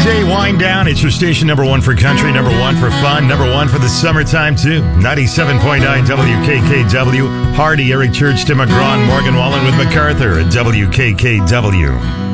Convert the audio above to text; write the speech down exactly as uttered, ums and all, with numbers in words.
Tuesday, wind down. It's your station number one for country, number one for fun, number one for the summertime, too. ninety-seven point nine W K K W. Hardy, Eric Church, Tim McGraw, Morgan Wallen with MacArthur at W K K W.